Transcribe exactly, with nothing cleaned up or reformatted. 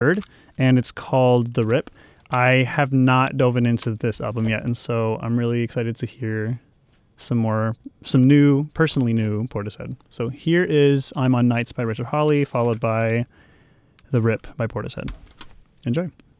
and it's called The Rip. I have not dove into this album yet, and so I'm really excited to hear some more, some new, personally new Portishead. So here is I'm on Nights by Richard Hawley, followed by The Rip by Portishead. Enjoy.